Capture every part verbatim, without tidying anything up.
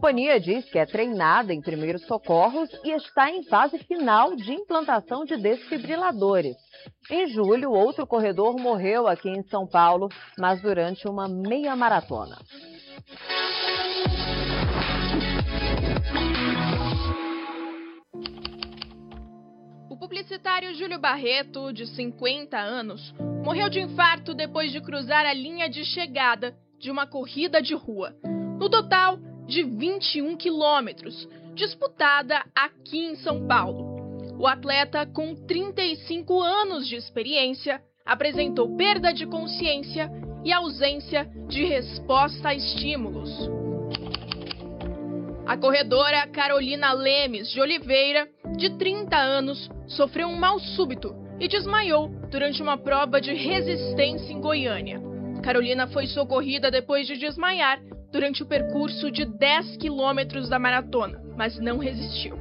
companhia diz que é treinada em primeiros socorros e está em fase final de implantação de desfibriladores. Em julho, outro corredor morreu aqui em São Paulo, mas durante uma meia maratona. O publicitário Júlio Barreto, de cinquenta anos, morreu de infarto depois de cruzar a linha de chegada de uma corrida de rua, no total de vinte e um quilômetros, disputada aqui em São Paulo. O atleta, com trinta e cinco anos de experiência, apresentou perda de consciência e ausência de resposta a estímulos. A corredora Carolina Lemes de Oliveira, de trinta anos, sofreu um mal súbito e desmaiou durante uma prova de resistência em Goiânia. Carolina foi socorrida depois de desmaiar durante o percurso de dez quilômetros da maratona, mas não resistiu.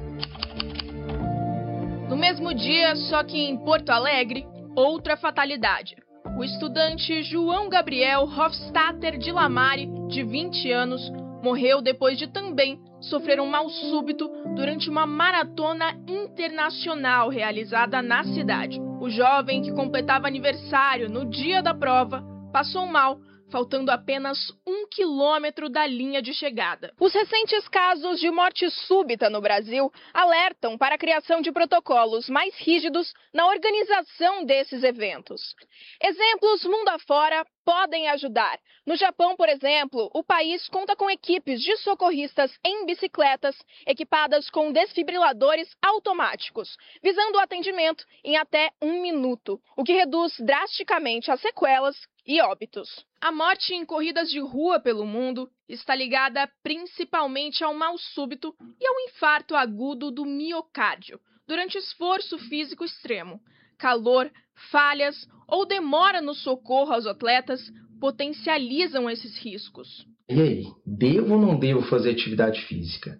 No mesmo dia, só que em Porto Alegre, outra fatalidade. O estudante João Gabriel Hofstadter de Lamare, de vinte anos, morreu depois de também sofrer um mal súbito durante uma maratona internacional realizada na cidade. O jovem, que completava aniversário no dia da prova, passou mal, faltando apenas um quilômetro da linha de chegada. Os recentes casos de morte súbita no Brasil alertam para a criação de protocolos mais rígidos na organização desses eventos. Exemplos mundo afora podem ajudar. No Japão, por exemplo, o país conta com equipes de socorristas em bicicletas equipadas com desfibriladores automáticos, visando o atendimento em até um minuto, o que reduz drasticamente as sequelas e óbitos. A morte em corridas de rua pelo mundo está ligada principalmente ao mal súbito e ao infarto agudo do miocárdio, durante esforço físico extremo. Calor, falhas ou demora no socorro aos atletas potencializam esses riscos. E aí, devo ou não devo fazer atividade física?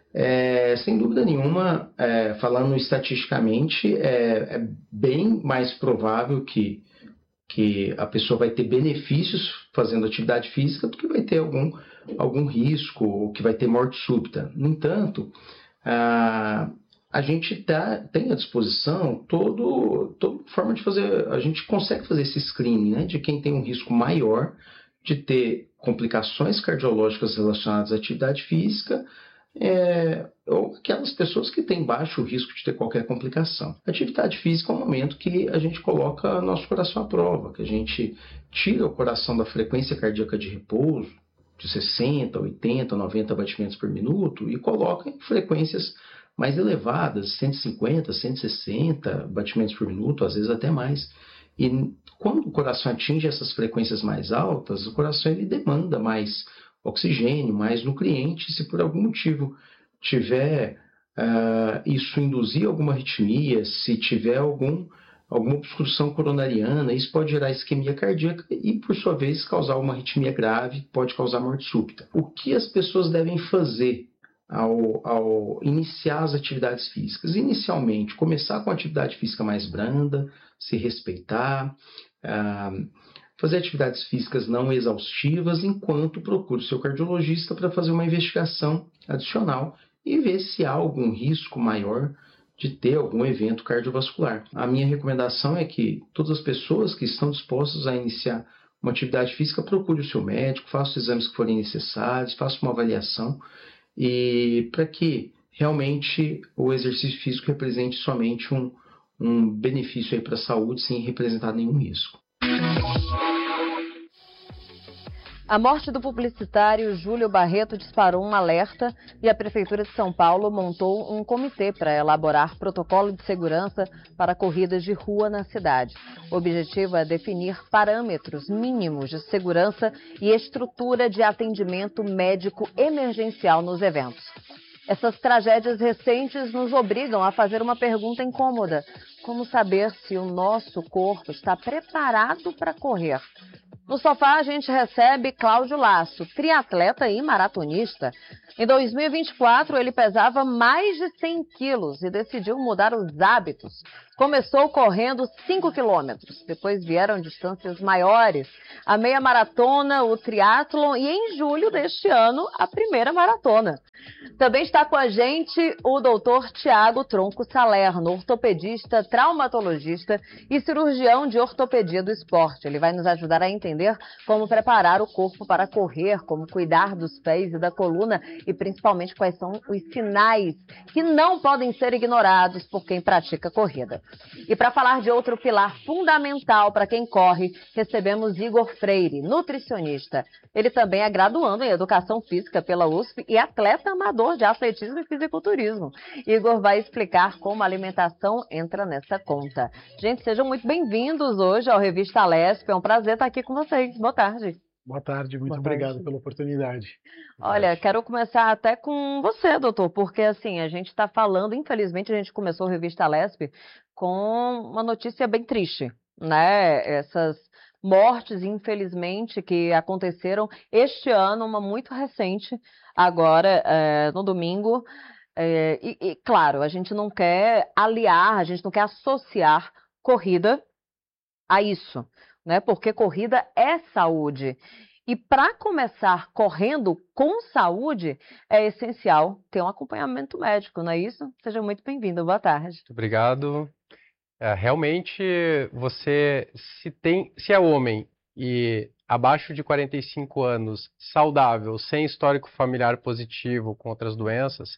É, sem dúvida nenhuma, é, falando estatisticamente, é, é bem mais provável que, que a pessoa vai ter benefícios fazendo atividade física do que vai ter algum, algum risco ou que vai ter morte súbita. No entanto, a, a gente tá, tem à disposição todo, toda forma de fazer, a gente consegue fazer esse screening, né, de quem tem um risco maior de ter complicações cardiológicas relacionadas à atividade física, É, ou aquelas pessoas que têm baixo risco de ter qualquer complicação. A atividade física é um momento que a gente coloca nosso coração à prova, que a gente tira o coração da frequência cardíaca de repouso, de sessenta, oitenta, noventa batimentos por minuto, e coloca em frequências mais elevadas, cento e cinquenta, cento e sessenta batimentos por minuto, às vezes até mais. E quando o coração atinge essas frequências mais altas, o coração ele demanda mais oxigênio, mais nutrientes. Se por algum motivo tiver uh, isso induzir alguma arritmia, se tiver algum, alguma obstrução coronariana, isso pode gerar isquemia cardíaca e, por sua vez, causar uma arritmia grave, pode causar morte súbita. O que as pessoas devem fazer ao, ao iniciar as atividades físicas? Inicialmente, começar com a atividade física mais branda, se respeitar, uh, fazer atividades físicas não exaustivas, enquanto procura o seu cardiologista para fazer uma investigação adicional e ver se há algum risco maior de ter algum evento cardiovascular. A minha recomendação é que todas as pessoas que estão dispostas a iniciar uma atividade física procure o seu médico, faça os exames que forem necessários, faça uma avaliação, e para que realmente o exercício físico represente somente um, um benefício para a saúde, sem representar nenhum risco. A morte do publicitário Júlio Barreto disparou um alerta e a Prefeitura de São Paulo montou um comitê para elaborar protocolo de segurança para corridas de rua na cidade. O objetivo é definir parâmetros mínimos de segurança e estrutura de atendimento médico emergencial nos eventos. Essas tragédias recentes nos obrigam a fazer uma pergunta incômoda: como saber se o nosso corpo está preparado para correr? No sofá a gente recebe Cláudio Lasso, triatleta e maratonista. Em dois mil e vinte e quatro ele pesava mais de cem quilos e decidiu mudar os hábitos. Começou correndo cinco quilômetros, depois vieram distâncias maiores, a meia maratona, o triatlon e em julho deste ano a primeira maratona. Também está com a gente o doutor Tiago Tronco Salerno, ortopedista, traumatologista e cirurgião de ortopedia do esporte. Ele vai nos ajudar a entender como preparar o corpo para correr, como cuidar dos pés e da coluna e principalmente quais são os sinais que não podem ser ignorados por quem pratica corrida. E para falar de outro pilar fundamental para quem corre, recebemos Igor Freire, nutricionista. Ele também é graduando em Educação Física pela U S P e atleta amador de atletismo e fisiculturismo. Igor vai explicar como a alimentação entra nessa conta. Gente, sejam muito bem-vindos hoje ao Revista Lesp. É um prazer estar aqui com vocês. Boa tarde. Boa tarde, muito Boa obrigado tarde. pela oportunidade. Olha, quero começar até com você, doutor, porque assim, a gente está falando, infelizmente a gente começou a Revista Lesp com uma notícia bem triste, né? Essas mortes, infelizmente, que aconteceram este ano, uma muito recente, agora, é, no domingo. É, e, e, claro, a gente não quer aliar, a gente não quer associar corrida a isso, né? Porque corrida é saúde. E para começar correndo com saúde, é essencial ter um acompanhamento médico, não é isso? Seja muito bem-vindo, boa tarde. Muito obrigado. É, realmente, você, se tem, se é homem e abaixo de quarenta e cinco anos, saudável, sem histórico familiar positivo com outras doenças,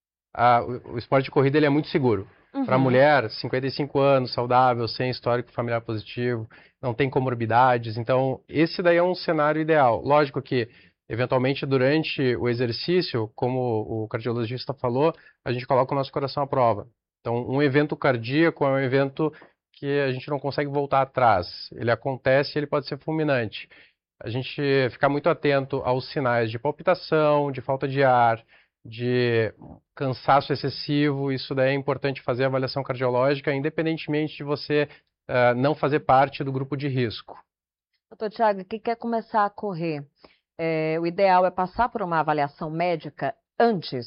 a, o, o esporte de corrida ele é muito seguro. Uhum. Para a mulher, cinquenta e cinco anos, saudável, sem histórico familiar positivo, não tem comorbidades. Então, esse daí é um cenário ideal. Lógico que, eventualmente, durante o exercício, como o cardiologista falou, a gente coloca o nosso coração à prova. Então, um evento cardíaco é um evento que a gente não consegue voltar atrás. Ele acontece e ele pode ser fulminante. A gente ficar muito atento aos sinais de palpitação, de falta de ar, de cansaço excessivo, isso daí é importante fazer a avaliação cardiológica, independentemente de você uh, não fazer parte do grupo de risco. Doutor Tiago, quem quer começar a correr, é, o ideal é passar por uma avaliação médica antes?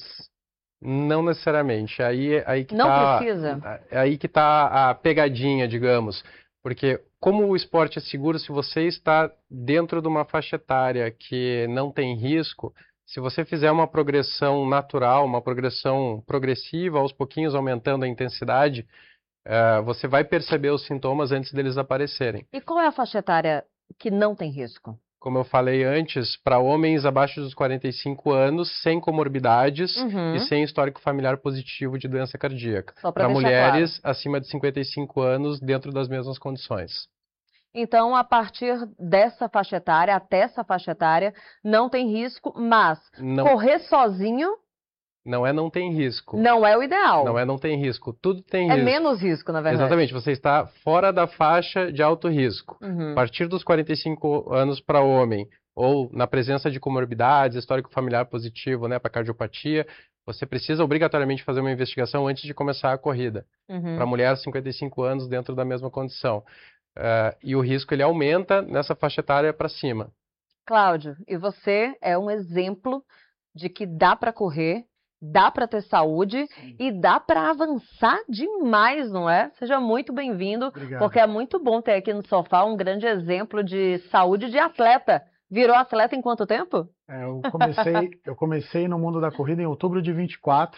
Não necessariamente, aí, aí que não tá, precisa? É aí que está a pegadinha, digamos, porque como o esporte é seguro, se você está dentro de uma faixa etária que não tem risco, se você fizer uma progressão natural, uma progressão progressiva, aos pouquinhos aumentando a intensidade, uh, você vai perceber os sintomas antes deles aparecerem. E qual é a faixa etária que não tem risco? Como eu falei antes, para homens abaixo dos quarenta e cinco anos, sem comorbidades uhum. e sem histórico familiar positivo de doença cardíaca. Para mulheres claro. acima de cinquenta e cinco anos, dentro das mesmas condições. Então, a partir dessa faixa etária, até essa faixa etária, não tem risco, mas não, correr sozinho... Não é não tem risco. Não é o ideal. Não é não tem risco. Tudo tem é risco. É menos risco, na verdade. Exatamente. Você está fora da faixa de alto risco. Uhum. A partir dos quarenta e cinco anos para homem, ou na presença de comorbidades, histórico familiar positivo, né, para cardiopatia, você precisa obrigatoriamente fazer uma investigação antes de começar a corrida. Uhum. Para mulher, cinquenta e cinco anos, dentro da mesma condição. Uh, e o risco ele aumenta nessa faixa etária para cima. Cláudio, e você é um exemplo de que dá para correr, dá para ter saúde Sim. e dá para avançar demais, não é? Seja muito bem-vindo, porque é muito bom ter aqui no sofá um grande exemplo de saúde de atleta. Virou atleta em quanto tempo? É, eu, comecei, eu comecei no mundo da corrida em outubro de vinte e quatro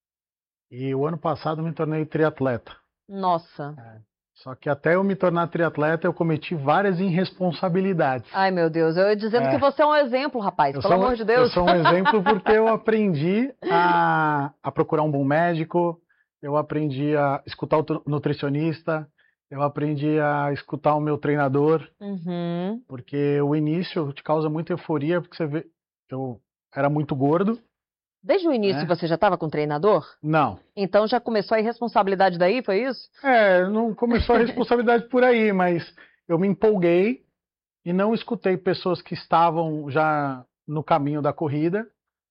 e o ano passado me tornei triatleta. Nossa! É. Só que até eu me tornar triatleta, eu cometi várias irresponsabilidades. Ai, meu Deus, eu ia dizendo é. que você é um exemplo, rapaz, eu pelo amor um, de Deus. Eu sou um exemplo porque eu aprendi a, a procurar um bom médico, eu aprendi a escutar o nutricionista, eu aprendi a escutar o meu treinador, uhum. porque o início te causa muita euforia, porque você vê, eu era muito gordo. Desde o início é. você já estava com treinador? Não. Então já começou a irresponsabilidade daí, foi isso? É, não começou a responsabilidade por aí, mas eu me empolguei e não escutei pessoas que estavam já no caminho da corrida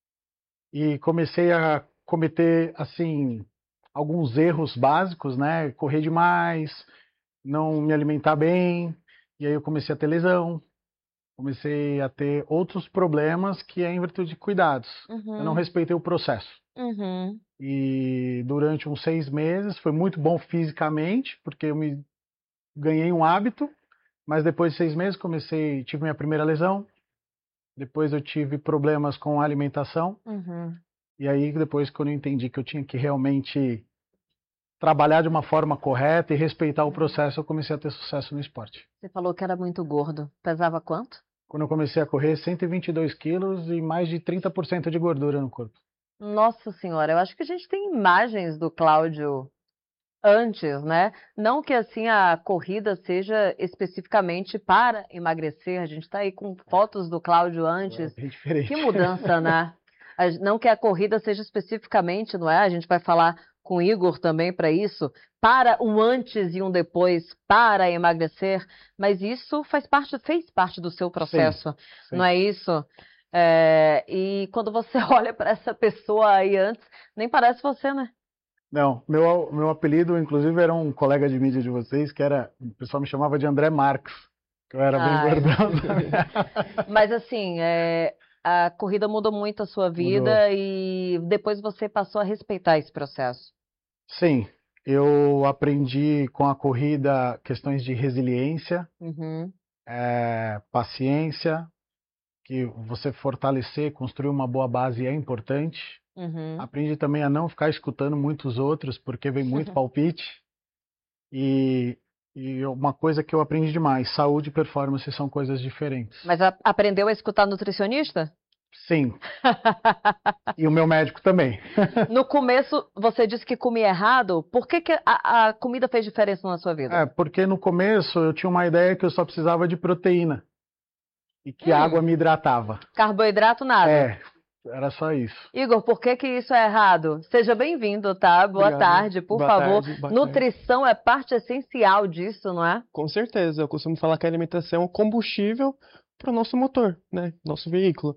e comecei a cometer, assim, alguns erros básicos, né? Correr demais, não me alimentar bem, e aí eu comecei a ter lesão. comecei a ter outros problemas que é em virtude de cuidados. Uhum. Eu não respeitei o processo. Uhum. E durante uns seis meses foi muito bom fisicamente, porque eu me ganhei um hábito, mas depois de seis meses comecei, tive minha primeira lesão, depois eu tive problemas com a alimentação, Uhum. e aí depois quando eu entendi que eu tinha que realmente trabalhar de uma forma correta e respeitar o processo, eu comecei a ter sucesso no esporte. Você falou que era muito gordo. Pesava quanto? Quando eu comecei a correr, cento e vinte e dois quilos e mais de trinta por cento de gordura no corpo. Nossa Senhora, eu acho que a gente tem imagens do Cláudio antes, né? Não que assim a corrida seja especificamente para emagrecer. A gente está aí com fotos do Cláudio antes. É bem diferente. Que mudança, né? A- Não que a corrida seja especificamente, não é? A gente vai falar com o Igor também para isso, para um antes e um depois, para emagrecer, mas isso faz parte, fez parte do seu processo, sim. não é isso? É, e quando você olha para essa pessoa aí antes, nem parece você, né? Não, meu, meu apelido, inclusive, era um colega de mídia de vocês, que era, o pessoal me chamava de André Marques, que eu era bem Ai. gordão. Mas assim, é, a corrida mudou muito a sua vida e depois você passou a respeitar esse processo. Sim, eu aprendi com a corrida questões de resiliência, Uhum, é, paciência, que você fortalecer, construir uma boa base é importante. uhum. Aprendi também a não ficar escutando muitos outros, porque vem muito palpite. E, e uma coisa que eu aprendi demais, saúde e performance são coisas diferentes. Mas a- aprendeu a escutar nutricionista? Sim, e o meu médico também. No começo, você disse que comia errado. Por que que a, a comida fez diferença na sua vida? É, porque no começo eu tinha uma ideia que eu só precisava de proteína e que Hum. a água me hidratava. Carboidrato, nada. É, era só isso. Igor, por que que isso é errado? Seja bem-vindo, tá? Boa Obrigado. tarde, por Boa favor. tarde, boa Nutrição é parte essencial disso, não é? Com certeza, eu costumo falar que a alimentação é um combustível para o nosso motor, né? Nosso veículo.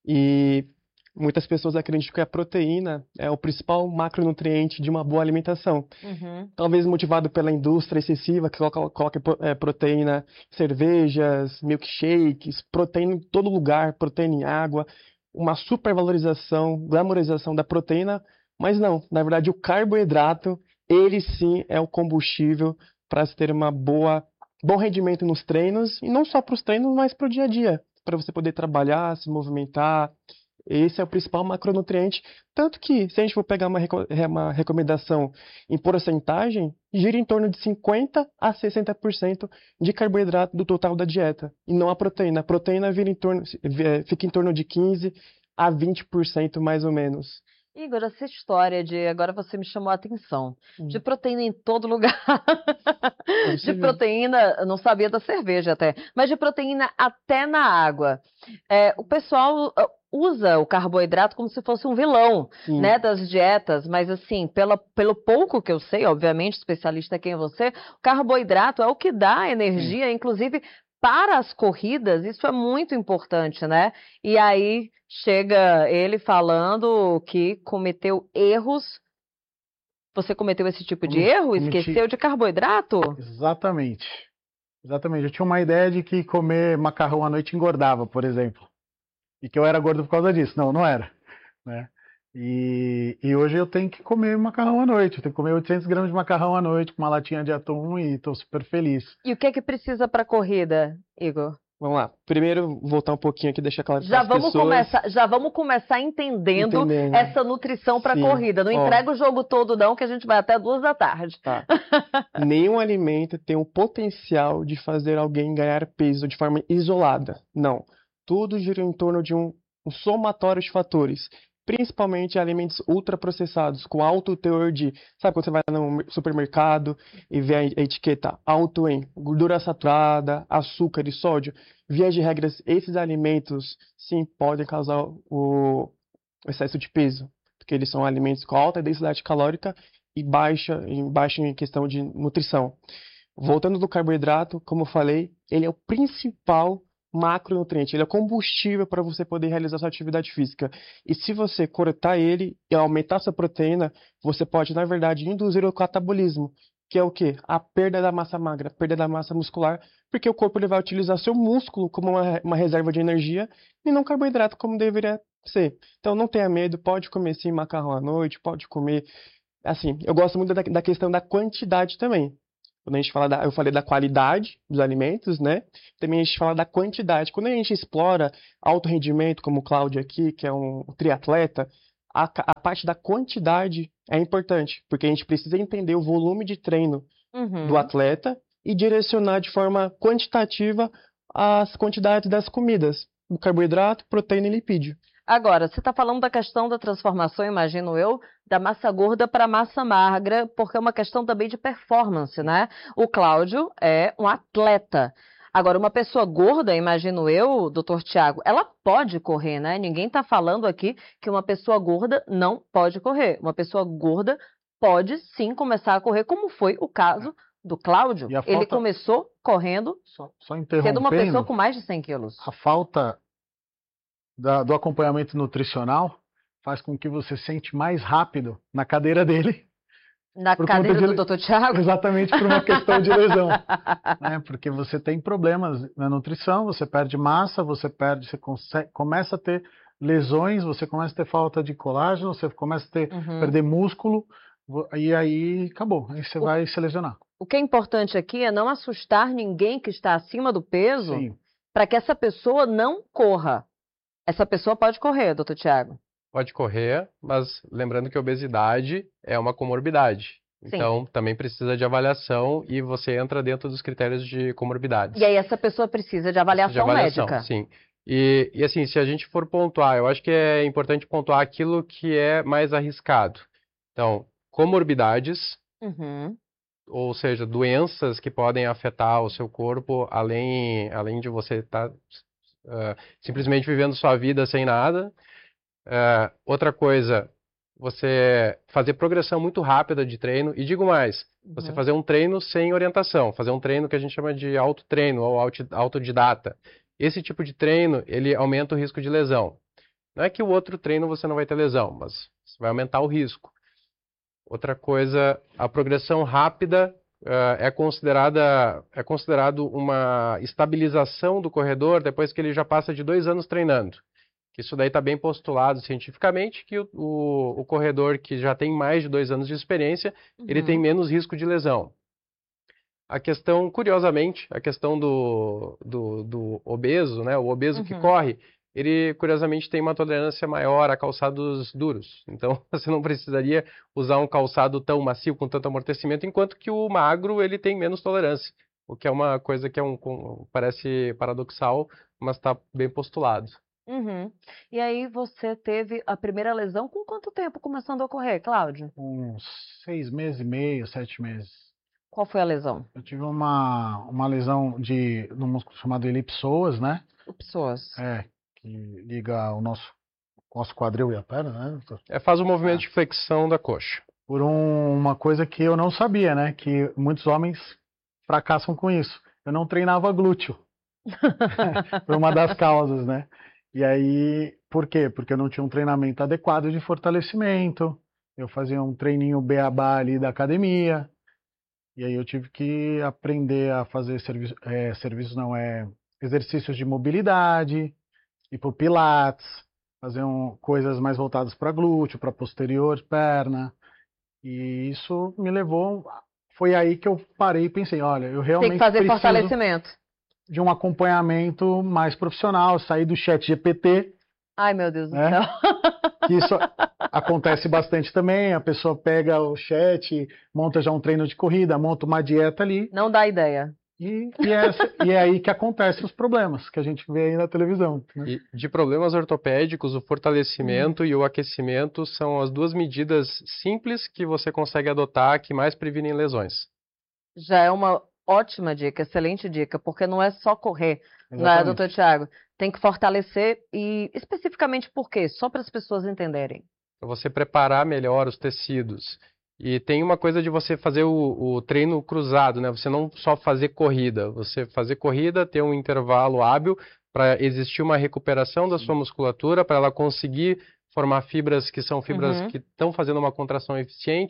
E muitas pessoas acreditam que a proteína é o principal macronutriente de uma boa alimentação. Uhum. Talvez motivado pela indústria excessiva, que coloca, coloca é, proteína em cervejas, milkshakes, proteína em todo lugar, proteína em água, uma supervalorização, glamorização da proteína, mas não, na verdade o carboidrato, ele sim é o combustível para se ter uma boa, bom rendimento nos treinos, e não só para os treinos, mas para o dia a dia, para você poder trabalhar, se movimentar. Esse é o principal macronutriente, tanto que, se a gente for pegar uma, reco- uma recomendação em porcentagem, gira em torno de cinquenta a sessenta por cento de carboidrato do total da dieta, e não a proteína. A proteína vira em torno, eh, fica em torno de quinze a vinte por cento mais ou menos. Igor, essa história de, agora você me chamou a atenção, Hum. de proteína em todo lugar. Você De vê. proteína, eu não sabia da cerveja até, mas de proteína até na água. É, o pessoal uh, usa o carboidrato como se fosse um vilão, Sim. né, das dietas, mas assim, pela, pelo pouco que eu sei, obviamente, especialista quem é você, o carboidrato é o que dá energia, inclusive para as corridas, isso é muito importante, né? E aí chega ele falando que cometeu erros. Você cometeu esse tipo de Cometi- erro? cometi- Esqueceu de carboidrato? Exatamente. Exatamente. Eu tinha uma ideia de que comer macarrão à noite engordava, por exemplo. E que eu era gordo por causa disso. Não, não era. Né? E, e hoje eu tenho que comer macarrão à noite. Eu tenho que comer oitocentos gramas de macarrão à noite com uma latinha de atum e estou super feliz. E o que é que precisa para a corrida, Igor? Vamos lá. Primeiro, voltar um pouquinho aqui, deixar claro Já para as vamos pessoas. começar, já vamos começar entendendo Entendendo. essa nutrição para a Sim. corrida. Não Ó. entrega o jogo todo não, que a gente vai até duas da tarde. Tá. Nenhum alimento tem o potencial de fazer alguém ganhar peso de forma isolada. Não. Tudo gira em torno de um, um somatório de fatores. Principalmente alimentos ultraprocessados, com alto teor de... Sabe quando você vai no supermercado e vê a a etiqueta alto em gordura saturada, açúcar e sódio? Via de regras, esses alimentos, sim, podem causar o excesso de peso. Porque eles são alimentos com alta densidade calórica e baixa, em, baixa em questão de nutrição. Voltando do carboidrato, como eu falei, ele é o principal macronutriente, ele é o combustível para você poder realizar sua atividade física. E se você cortar ele e aumentar sua proteína, você pode, na verdade, induzir o catabolismo. que é o quê? A perda da massa magra, a perda da massa muscular, porque o corpo ele vai utilizar seu músculo como uma, uma reserva de energia e não carboidrato como deveria ser. Então não tenha medo, pode comer sim macarrão à noite, pode comer, assim, eu gosto muito da, da questão da quantidade também. Quando a gente fala da, eu falei da qualidade dos alimentos, né? Também a gente fala da quantidade. Quando a gente explora alto rendimento, como o Cláudio aqui, que é um triatleta, a, a parte da quantidade é importante, porque a gente precisa entender o volume de treino Uhum. do atleta e direcionar de forma quantitativa as quantidades das comidas, do carboidrato, proteína e lipídio. Agora, você está falando da questão da transformação, imagino eu, da massa gorda para massa magra, porque é uma questão também de performance, né? O Cláudio é um atleta. Agora, uma pessoa gorda, imagino eu, doutor Tiago, ela pode correr, né? Ninguém está falando aqui que uma pessoa gorda não pode correr. Uma pessoa gorda pode sim começar a correr, como foi o caso do Cláudio. E a Ele falta- começou correndo, Só, só sendo uma pessoa interrompendo, com mais de cem quilos. a falta da- do acompanhamento nutricional faz com que você sente mais rápido na cadeira dele, Na por conta cadeira de- do doutor Tiago? exatamente por uma questão de lesão, né? Porque você tem problemas na nutrição, você perde massa, você perde, você conse- começa a ter lesões, você começa a ter falta de colágeno, você começa a ter, Uhum. perder músculo, vo- e aí acabou, aí você O- vai se lesionar. O que é importante aqui é não assustar ninguém que está acima do peso Sim, para que essa pessoa não corra. Essa pessoa pode correr, doutor Tiago. Pode correr, mas lembrando que a obesidade é uma comorbidade. Sim. Então, também precisa de avaliação e você entra dentro dos critérios de comorbidades. E aí essa pessoa precisa de avaliação, de avaliação, médica. sim. E, e assim, se a gente for pontuar, eu acho que é importante pontuar aquilo que é mais arriscado. Então, comorbidades, Uhum. ou seja, doenças que podem afetar o seu corpo, além, além de você estar simplesmente vivendo sua vida sem nada. Uh, outra coisa, você fazer progressão muito rápida de treino, e digo mais, você Uhum. fazer um treino sem orientação, fazer um treino que a gente chama de autotreino ou auto- autodidata. Esse tipo de treino, ele aumenta o risco de lesão. Não é que o outro treino você não vai ter lesão, mas você vai aumentar o risco. Outra coisa, a progressão rápida uh, é considerada é considerado uma estabilização do corredor depois que ele já passa de dois anos treinando. Que isso daí está bem postulado cientificamente, que o, o, o corredor que já tem mais de dois anos de experiência, ele Uhum. tem menos risco de lesão. A questão, curiosamente, a questão do, do, do obeso, né? O obeso que Uhum. corre, ele curiosamente tem uma tolerância maior a calçados duros. Então, você não precisaria usar um calçado tão macio, com tanto amortecimento, enquanto que o magro, ele tem menos tolerância. O que é uma coisa que é um, um, parece paradoxal, mas está bem postulado. Uhum. E aí você teve a primeira lesão com quanto tempo começando a correr, Cláudio? uns seis meses e meio, sete meses. Qual foi a lesão? Eu tive uma, uma lesão de, no músculo chamado elipsoas, né? Pessoas. É, que liga o nosso, nosso quadril e a perna, né, doutor? É, faz o movimento Ah. de flexão da coxa. Por um- uma coisa que eu não sabia, né? Que muitos homens fracassam com isso. Eu não treinava glúteo. Foi uma das causas, né? E aí, por quê? Porque eu não tinha um treinamento adequado de fortalecimento. Eu fazia um treininho beabá ali da academia. E aí eu tive que aprender a fazer serviço, é, serviços não, é exercícios de mobilidade, ir pro pilates, fazer um, coisas mais voltadas para glúteo, para posterior, perna. E isso me levou, foi aí que eu parei e pensei, olha, eu Tem realmente que fazer preciso fortalecimento. de um acompanhamento mais profissional, sair do chat G P T, Ai, meu Deus do É? céu. que isso acontece bastante também, a pessoa pega o chat, monta já um treino de corrida, monta uma dieta ali, Não dá ideia. e, e, é, e é aí que acontecem os problemas que a gente vê aí na televisão, né? E de problemas ortopédicos, o fortalecimento e o aquecimento são as duas medidas simples que você consegue adotar que mais previnem lesões. Já é uma ótima dica, excelente dica, porque não é só correr, não é, Exatamente. doutor Tiago? Tem que fortalecer e especificamente por quê? Só para as pessoas entenderem. Para você preparar melhor os tecidos. E tem uma coisa de você fazer o, o treino cruzado, né? Você não só fazer corrida, você fazer corrida, ter um intervalo hábil para existir uma recuperação da sua musculatura, para ela conseguir formar fibras que são fibras Uhum. que estão fazendo uma contração eficiente,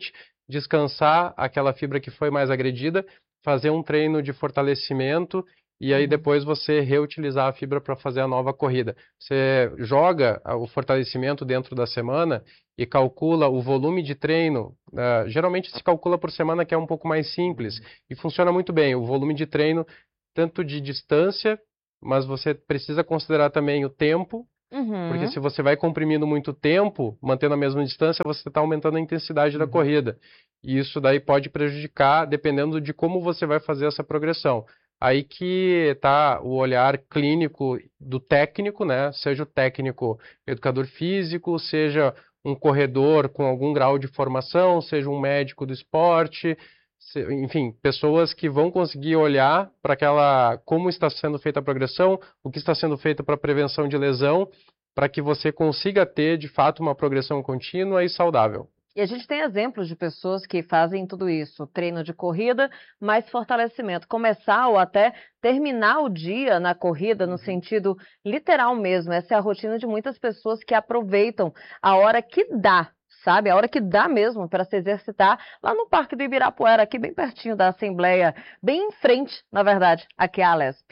descansar aquela fibra que foi mais agredida, fazer um treino de fortalecimento e aí depois você reutilizar a fibra para fazer a nova corrida. Você joga o fortalecimento dentro da semana e calcula o volume de treino. Uh, geralmente se calcula por semana, que é um pouco mais simples e funciona muito bem. O volume de treino, tanto de distância, mas você precisa considerar também o tempo. Uhum. Porque se você vai comprimindo muito tempo, mantendo a mesma distância, você está aumentando a intensidade da Uhum. corrida. E isso daí pode prejudicar, dependendo de como você vai fazer essa progressão. Aí que está o olhar clínico do técnico, né? Seja o técnico educador físico, seja um corredor com algum grau de formação, seja um médico do esporte, se, enfim, pessoas que vão conseguir olhar para aquela, como está sendo feita a progressão, o que está sendo feito para prevenção de lesão, para que você consiga ter, de fato, uma progressão contínua e saudável. E a gente tem exemplos de pessoas que fazem tudo isso, treino de corrida, mais fortalecimento, começar ou até terminar o dia na corrida, no sentido literal mesmo. Essa é a rotina de muitas pessoas que aproveitam a hora que dá, sabe? A hora que dá mesmo para se exercitar lá no Parque do Ibirapuera, aqui bem pertinho da Assembleia, bem em frente, na verdade, aqui é a Alesp.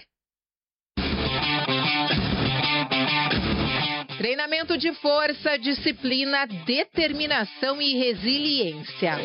Treinamento de força, disciplina, determinação e resiliência.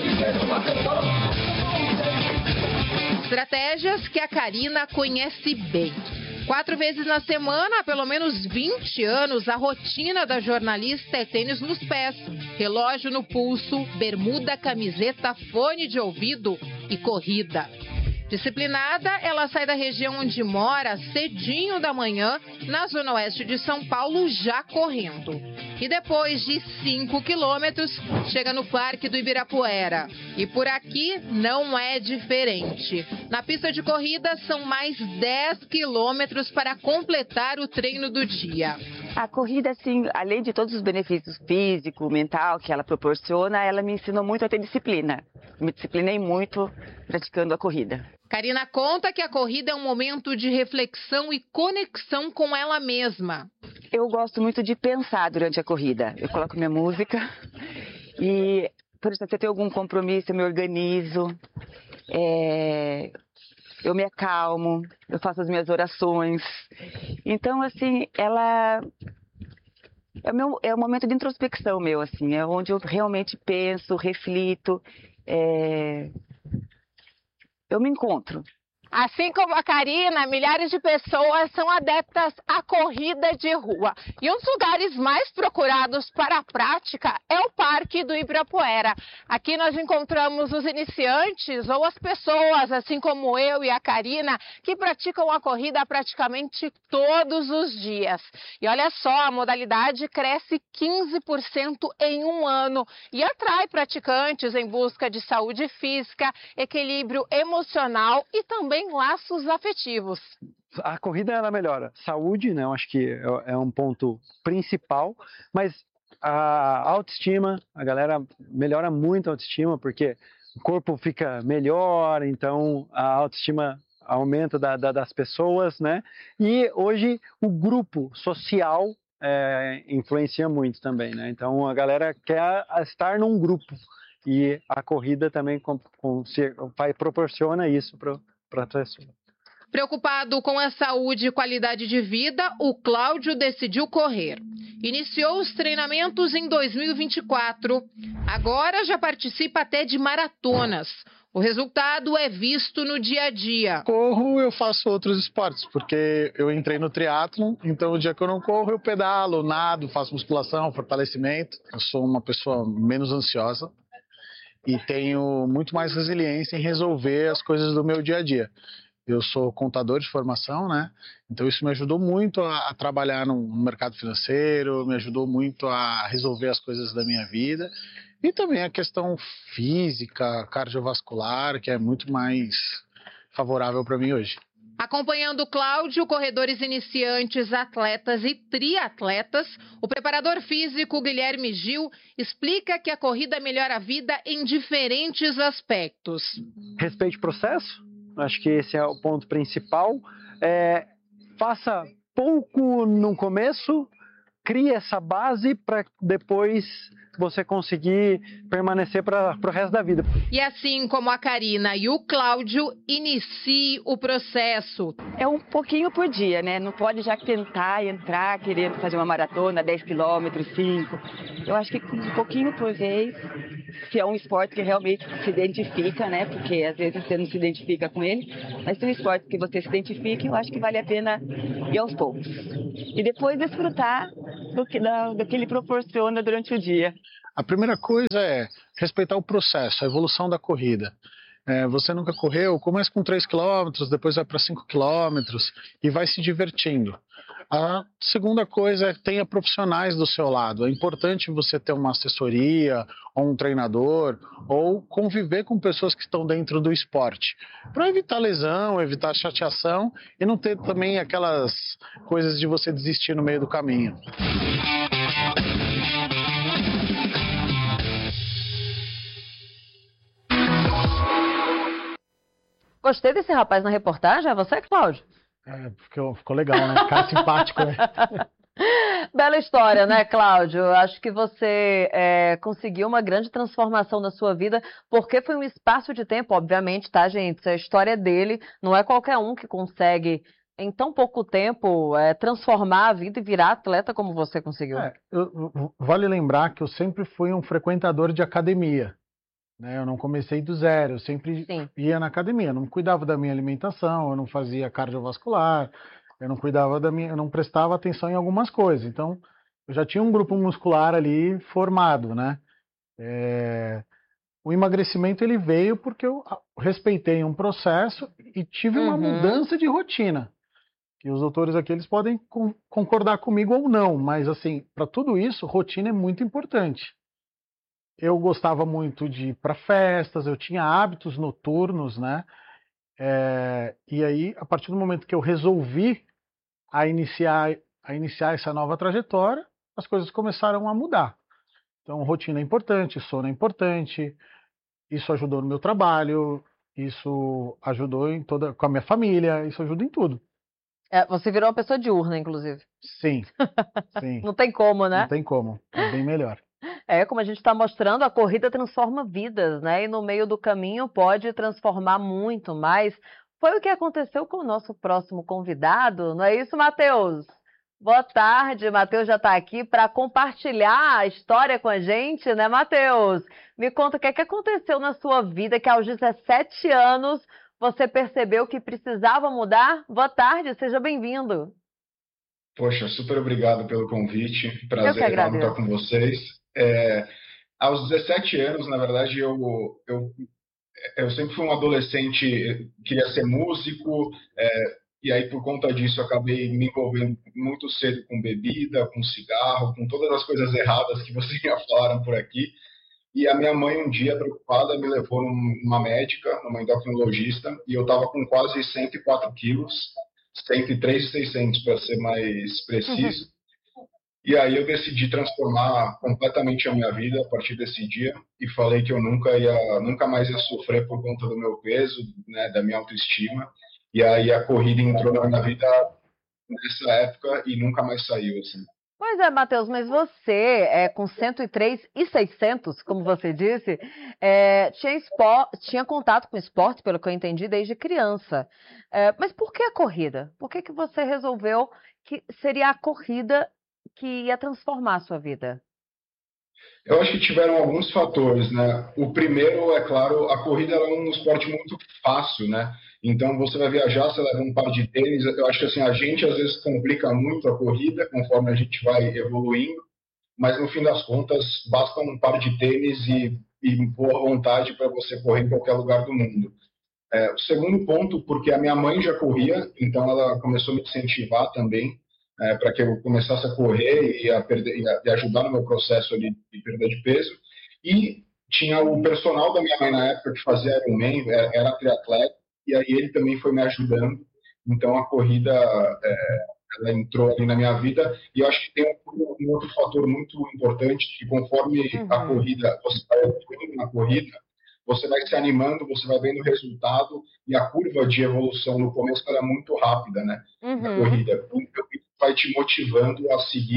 Estratégias que a Karina conhece bem. Quatro vezes na semana, há pelo menos vinte anos, a rotina da jornalista é tênis nos pés, relógio no pulso, bermuda, camiseta, fone de ouvido e corrida. Disciplinada, ela sai da região onde mora cedinho da manhã, na zona oeste de São Paulo, já correndo. E depois de cinco quilômetros, chega no Parque do Ibirapuera. E por aqui não é diferente. Na pista de corrida, são mais dez quilômetros para completar o treino do dia. A corrida, assim, além de todos os benefícios físico, mental que ela proporciona, ela me ensinou muito a ter disciplina. Me disciplinei muito praticando a corrida. Karina conta que a corrida é um momento de reflexão e conexão com ela mesma. Eu gosto muito de pensar durante a corrida. Eu coloco minha música e, por exemplo, se eu tenho algum compromisso, eu me organizo, é... eu me acalmo, eu faço as minhas orações. Então, assim, ela... É o, meu, é o momento de introspecção meu, assim, é onde eu realmente penso, reflito, é... eu me encontro. Assim como a Karina, milhares de pessoas são adeptas à corrida de rua. E um dos lugares mais procurados para a prática é o Parque do Ibirapuera. Aqui nós encontramos os iniciantes ou as pessoas, assim como eu e a Karina, que praticam a corrida praticamente todos os dias. E olha só, a modalidade cresce quinze por cento em um ano e atrai praticantes em busca de saúde física, equilíbrio emocional e também laços afetivos. A corrida ela melhora saúde, né? Eu acho que é um ponto principal, mas a autoestima, a galera melhora muito a autoestima porque o corpo fica melhor, então a autoestima aumenta da, da, das pessoas, né? E hoje o grupo social é, influencia muito também, né? Então a galera quer estar num grupo e a corrida também com, com, se, proporciona isso para para a pessoa. Preocupado com a saúde e qualidade de vida, o Cláudio decidiu correr. Iniciou os treinamentos em dois mil e vinte e quatro. Agora já participa até de maratonas. O resultado é visto no dia a dia. Corro, eu faço outros esportes, porque eu entrei no triatlon, então o dia que eu não corro, eu pedalo, nado, faço musculação, fortalecimento. Eu sou uma pessoa menos ansiosa e tenho muito mais resiliência em resolver as coisas do meu dia a dia. Eu sou contador de formação, né? Então isso me ajudou muito a, a trabalhar no, no mercado financeiro, me ajudou muito a resolver as coisas da minha vida e também a questão física, cardiovascular, que é muito mais favorável para mim hoje. Acompanhando o Cláudio, corredores iniciantes, atletas e triatletas, o preparador físico Guilherme Gil explica que a corrida melhora a vida em diferentes aspectos. Respeite o processo, acho que esse é o ponto principal. É, faça pouco no começo, cria essa base para depois você conseguir permanecer para o resto da vida. E assim como a Karina e o Cláudio, inicie o processo. É um pouquinho por dia, né? Não pode já tentar entrar querendo fazer uma maratona, dez quilômetros, cinco. Eu acho que um pouquinho por vez, se é um esporte que realmente se identifica, né? Porque às vezes você não se identifica com ele, mas se é um esporte que você se identifica, eu acho que vale a pena ir aos poucos. E depois desfrutar do que, da, do que ele proporciona durante o dia. A primeira coisa é respeitar o processo, a evolução da corrida. É, você nunca correu, começa com três quilômetros, depois vai para cinco quilômetros e vai se divertindo. A segunda coisa é tenha profissionais do seu lado. É importante você ter uma assessoria, ou um treinador, ou conviver com pessoas que estão dentro do esporte, para evitar lesão, evitar chateação e não ter também aquelas coisas de você desistir no meio do caminho. Gostei desse rapaz na reportagem, é você, Cláudio? É, ficou, ficou legal, né? Cara simpático, né? Bela história, né, Cláudio? Acho que você é, conseguiu uma grande transformação na sua vida, porque foi um espaço de tempo, obviamente, tá, gente? Essa é a história dele, não é qualquer um que consegue, em tão pouco tempo, é, transformar a vida e virar atleta como você conseguiu. É, eu, vale lembrar que eu sempre fui um frequentador de academia. Eu não comecei do zero, eu sempre Sim. ia na academia, eu não cuidava da minha alimentação, eu não fazia cardiovascular, eu não cuidava da minha, eu não prestava atenção em algumas coisas. Então, eu já tinha um grupo muscular ali formado, né? É... O emagrecimento ele veio porque eu respeitei um processo e tive uma uhum. mudança de rotina. Que os doutores aqui eles podem com, concordar comigo ou não, mas assim, para tudo isso, rotina é muito importante. Eu gostava muito de ir para festas, eu tinha hábitos noturnos, né? É, e aí, a partir do momento que eu resolvi a iniciar, a iniciar essa nova trajetória, as coisas começaram a mudar. Então, rotina é importante, sono é importante, isso ajudou no meu trabalho, isso ajudou em toda, com a minha família, isso ajuda em tudo. É, você virou uma pessoa diurna, inclusive. Sim, sim. Não tem como, né? Não tem como, é bem melhor. É, como a gente está mostrando, a corrida transforma vidas, né? E no meio do caminho pode transformar muito mais. Foi o que aconteceu com o nosso próximo convidado, não é isso, Matheus? Boa tarde, Matheus já está aqui para compartilhar a história com a gente, né, Matheus? Me conta o que é que aconteceu na sua vida, que aos dezessete anos você percebeu que precisava mudar? Boa tarde, seja bem-vindo. Poxa, super obrigado pelo convite, prazer enorme estar com vocês. É, aos dezessete anos, na verdade, eu, eu, eu sempre fui um adolescente, queria ser músico, é, e aí por conta disso acabei me envolvendo muito cedo com bebida, com cigarro, com todas as coisas erradas que vocês já falaram por aqui. E a minha mãe, um dia, preocupada, me levou numa médica, numa endocrinologista, e eu estava com quase cento e quatro quilos, cento e três mil e seiscentos para ser mais preciso. Uhum. E aí eu decidi transformar completamente a minha vida a partir desse dia e falei que eu nunca ia, nunca mais ia sofrer por conta do meu peso, né, da minha autoestima. E aí a corrida entrou na minha vida nessa época e nunca mais saiu, assim. Pois é, Matheus, mas você, é, com cento e três mil e seiscentos, como você disse, é, tinha, espor, tinha contato com esporte, pelo que eu entendi, desde criança. É, mas por que a corrida? Por que, que você resolveu que seria a corrida que ia transformar a sua vida? Eu acho que tiveram alguns fatores, né? O primeiro, é claro, a corrida é um esporte muito fácil, né? Então, você vai viajar, você leva um par de tênis. Eu acho que assim, a gente às vezes complica muito a corrida conforme a gente vai evoluindo, mas no fim das contas, basta um par de tênis e, e boa vontade para você correr em qualquer lugar do mundo. É, o segundo ponto, porque a minha mãe já corria, então ela começou a me incentivar também, é, para que eu começasse a correr e a, perder, e a e ajudar no meu processo ali de perda de peso. E tinha o personal da minha mãe na época que fazia Ironman, era triatleta, e aí ele também foi me ajudando. Então a corrida é, ela entrou ali na minha vida. E eu acho que tem um, um outro fator muito importante, que conforme uhum. a corrida, você vai evoluindo na corrida, você vai se animando, você vai vendo o resultado, e a curva de evolução no começo era muito rápida, né? Uhum. Na corrida. Então, vai te motivando a seguir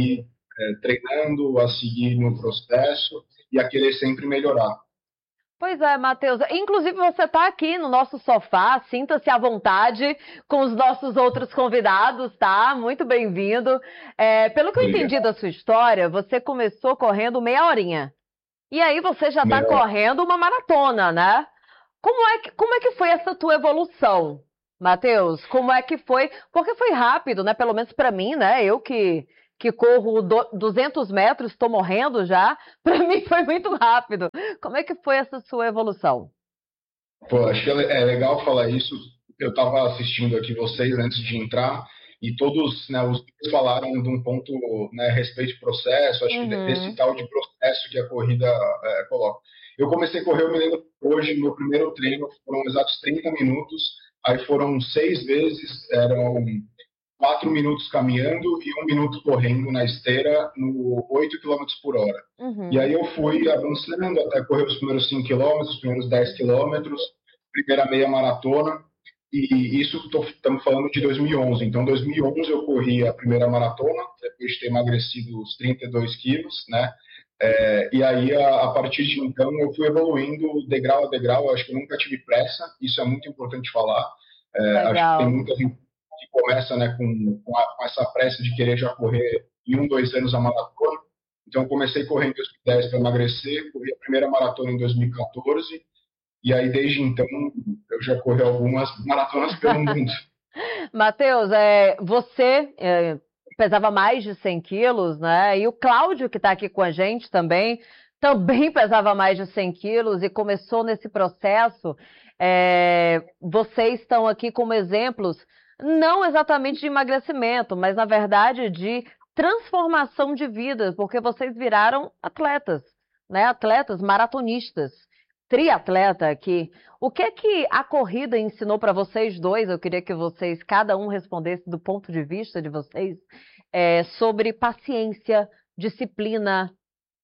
é, treinando, a seguir no processo e a querer sempre melhorar. Pois é, Matheus. Inclusive, você está aqui no nosso sofá, sinta-se à vontade com os nossos outros convidados, tá? Muito bem-vindo. É, pelo que eu entendi da sua história, você começou correndo meia horinha. E aí você já está correndo uma maratona, né? Como é, que, como é que foi essa tua evolução, Matheus? Como é que foi? Porque foi rápido, né? Pelo menos para mim, né? Eu que... que corro duzentos metros, estou morrendo já, para mim foi muito rápido. Como é que foi essa sua evolução? Pô, acho que é legal falar isso. Eu estava assistindo aqui vocês antes de entrar e todos, né, os falaram de um ponto, né, a respeito de processo, acho uhum. que desse tal de processo que a corrida é, coloca. Eu comecei a correr, eu me lembro hoje, no meu primeiro treino, foram exatos trinta minutos, aí foram seis vezes, eram quatro minutos caminhando e um minuto correndo na esteira no oito quilômetros por hora. Uhum. E aí eu fui avançando até correr os primeiros cinco quilômetros, os primeiros dez quilômetros, primeira meia maratona, e isso estamos falando de dois mil e onze. Então, em dois mil e onze eu corri a primeira maratona, depois de ter emagrecido os trinta e dois quilos, né? É, e aí, a, a partir de então, eu fui evoluindo degrau a degrau. Eu acho que eu nunca tive pressa, isso é muito importante falar. É, acho que tem muita gente que começa, né, com, com, a, com essa pressa de querer já correr em um, dois anos a maratona. Então, eu comecei correndo em dois mil e dez para emagrecer, corri a primeira maratona em dois mil e quatorze, e aí, desde então, eu já corri algumas maratonas pelo mundo. Matheus, é, você é, pesava mais de cem quilos, né? E o Cláudio, que está aqui com a gente também, também pesava mais de cem quilos e começou nesse processo. É, vocês estão aqui como exemplos, não exatamente de emagrecimento, mas, na verdade, de transformação de vida, porque vocês viraram atletas, né? Atletas maratonistas. Triatleta aqui. O que é que a corrida ensinou para vocês dois? Eu queria que vocês, cada um, respondesse do ponto de vista de vocês é, sobre paciência, disciplina.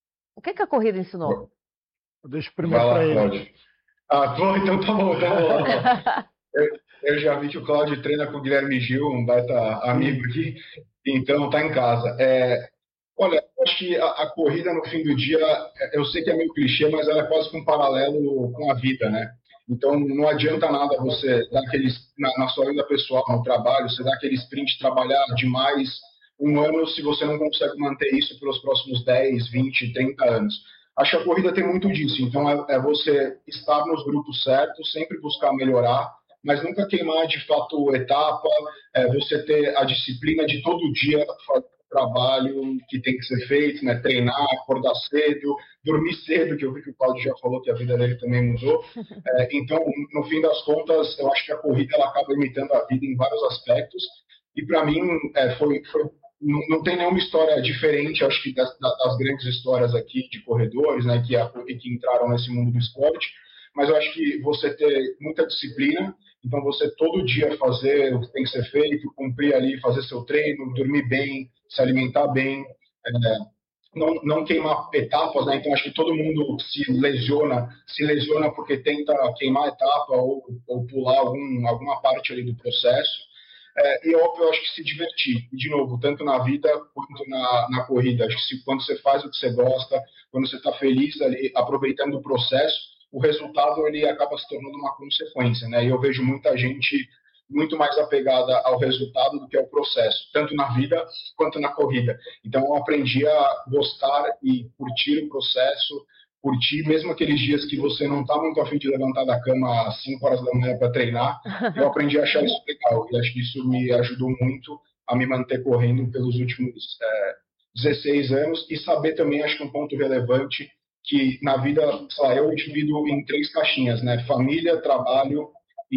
O que é que a corrida ensinou? Deixa primeiro para ele. Cláudio. Ah, bom, então tá bom. Tá bom. eu, eu já vi que o Cláudio treina com o Guilherme Gil, um baita amigo aqui, então tá em casa. É, Olha, eu acho que a, a corrida, no fim do dia, eu sei que é meio clichê, mas ela é quase que um paralelo com a vida, né? Então, não adianta nada você dar aqueles, na, na sua vida pessoal, no trabalho, você dar aquele sprint, trabalhar demais um ano se você não consegue manter isso pelos próximos dez, vinte, trinta anos. Acho que a corrida tem muito disso. Então, é, é você estar nos grupos certos, sempre buscar melhorar, mas nunca queimar, de fato, etapa, é, você ter a disciplina de todo dia fazer trabalho que tem que ser feito, né? Treinar, acordar cedo, dormir cedo, que eu vi que o Claudio já falou que a vida dele também mudou. É, então, no fim das contas, eu acho que a corrida ela acaba imitando a vida em vários aspectos. E para mim, é, foi, foi não, não tem nenhuma história diferente, acho que das, das grandes histórias aqui de corredores, né? Que, a, que entraram nesse mundo do esporte. Mas eu acho que você ter muita disciplina. Então, você todo dia fazer o que tem que ser feito, cumprir ali, fazer seu treino, dormir bem, se alimentar bem, é, não, não queimar etapas, né? Então, acho que todo mundo se lesiona, se lesiona porque tenta queimar a etapa ou, ou pular algum, alguma parte ali do processo. É, e, óbvio, eu acho que se divertir. E, de novo, tanto na vida quanto na, na corrida. Acho que se, quando você faz o que você gosta, quando você está feliz ali, aproveitando o processo, o resultado ele acaba se tornando uma consequência, né? E eu vejo muita gente muito mais apegada ao resultado do que ao processo, tanto na vida quanto na corrida. Então eu aprendi a gostar e curtir o processo, curtir mesmo aqueles dias que você não está muito a fim de levantar da cama às cinco horas da manhã para treinar. Eu aprendi a achar isso legal e acho que isso me ajudou muito a me manter correndo pelos últimos é, dezesseis anos e saber também, acho que um ponto relevante, que na vida, sei lá, eu divido em três caixinhas, né? Família, trabalho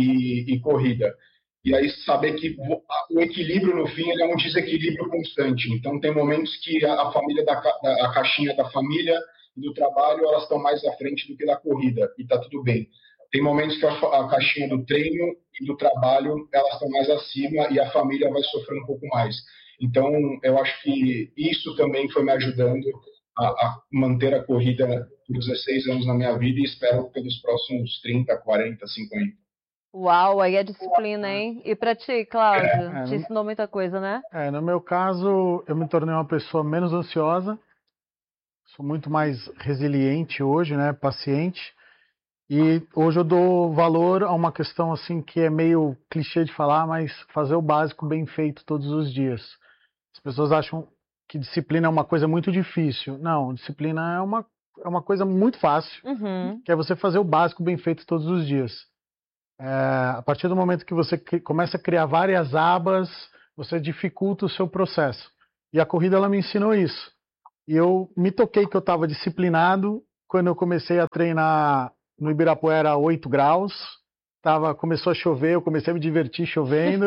e, e corrida. E aí saber que o equilíbrio, no fim, ele é um desequilíbrio constante. Então, tem momentos que a, a família da, da a caixinha da família e do trabalho, elas estão mais à frente do que da corrida, e tá tudo bem. Tem momentos que a, a caixinha do treino e do trabalho, elas estão mais acima e a família vai sofrer um pouco mais. Então, eu acho que isso também foi me ajudando A, a manter a corrida por dezesseis anos na minha vida e espero pelos próximos trinta, quarenta, cinquenta. Uau, aí é disciplina, hein? E pra ti, Cláudio? É, Te no- ensinou muita coisa, né? É, no meu caso, eu me tornei uma pessoa menos ansiosa, sou muito mais resiliente hoje, né? Paciente. E hoje eu dou valor a uma questão assim que é meio clichê de falar, mas fazer o básico bem feito todos os dias. As pessoas acham que disciplina é uma coisa muito difícil. Não, disciplina é uma, é uma coisa muito fácil, Uhum. que é você fazer o básico bem feito todos os dias. É, a partir do momento que você cri- começa a criar várias abas, você dificulta o seu processo. E a corrida ela me ensinou isso. E eu me toquei que eu estava disciplinado quando eu comecei a treinar no Ibirapuera a oito graus. Tava, começou a chover, eu comecei a me divertir chovendo.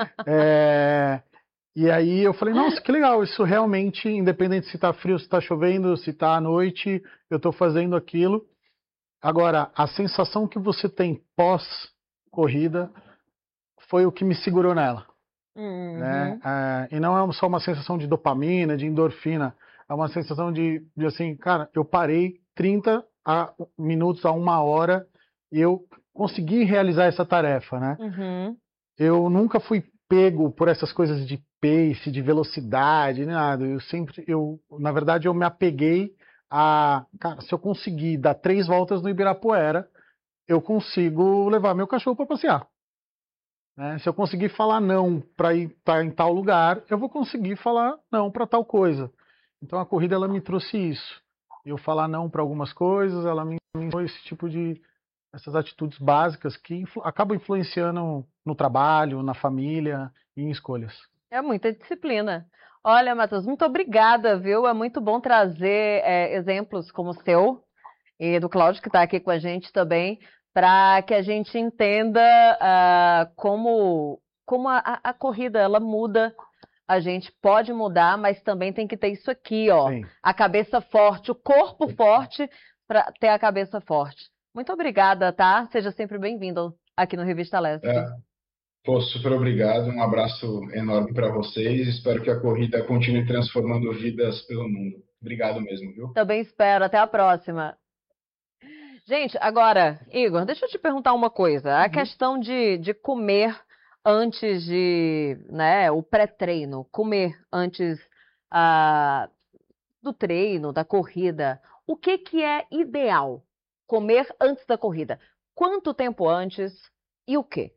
É, e aí eu falei, nossa, que legal, isso realmente, independente se está frio, se está chovendo, se está à noite, eu estou fazendo aquilo. Agora, a sensação que você tem pós-corrida foi o que me segurou nela, né? Uhum. É, e não é só uma sensação de dopamina, de endorfina, é uma sensação de, de assim, cara, eu parei trinta a- minutos a uma hora e eu consegui realizar essa tarefa, né? Uhum. Eu nunca fui pego por essas coisas de pace, de velocidade, nem nada. Eu sempre, eu, na verdade, eu me apeguei a, cara, se eu conseguir dar três voltas no Ibirapuera, eu consigo levar meu cachorro para passear, né? Se eu conseguir falar não para ir pra em tal lugar, eu vou conseguir falar não para tal coisa. Então a corrida ela me trouxe isso. Eu falar não para algumas coisas, ela me ensinou esse tipo de essas atitudes básicas que influ- acabam influenciando no trabalho, na família e em escolhas. É muita disciplina. Olha, Matheus, muito obrigada, viu? É muito bom trazer é, exemplos como o seu e do Cláudio, que está aqui com a gente também, para que a gente entenda ah, como, como a, a- a corrida ela muda. A gente pode mudar, mas também tem que ter isso aqui, ó. Sim. A cabeça forte, o corpo forte, para ter a cabeça forte. Muito obrigada, tá? Seja sempre bem-vindo aqui no Revista Leste. É, pô, super obrigado, um abraço enorme para vocês. Espero que a corrida continue transformando vidas pelo mundo. Obrigado mesmo, viu? Também espero. Até a próxima. Gente, agora, Igor, deixa eu te perguntar uma coisa. A questão de, de comer antes de, né, o pré-treino, comer antes ah, do treino, da corrida, o que que é ideal? Comer antes da corrida. Quanto tempo antes e o quê?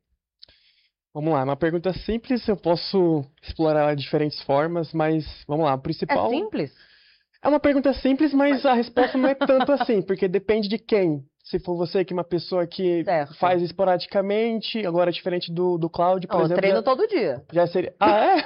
Vamos lá, uma pergunta simples, eu posso explorar ela de diferentes formas, mas vamos lá, o É principal... simples? É uma pergunta simples, mas a resposta não é tanto assim, porque depende de quem. Se for você que é uma pessoa que Certo. faz esporadicamente, agora diferente do, do Cláudio, por Não, eu exemplo, treino já, todo dia. já seria... Ah, é?